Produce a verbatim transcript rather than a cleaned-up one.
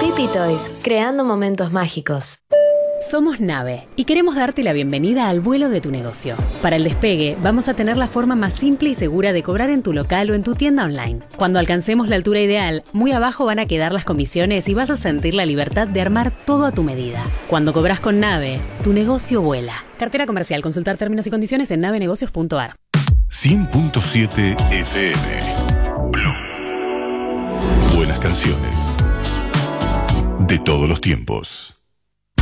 Creepy Toys, creando momentos mágicos. Somos Nave y queremos darte la bienvenida al vuelo de tu negocio. Para el despegue, vamos a tener la forma más simple y segura de cobrar en tu local o en tu tienda online. Cuando alcancemos la altura ideal, muy abajo van a quedar las comisiones y vas a sentir la libertad de armar todo a tu medida. Cuando cobras con Nave, tu negocio vuela. Cartera comercial. Consultar términos y condiciones en nave negocios punto a r. cien punto siete F M. Blue. Buenas canciones. De todos los tiempos.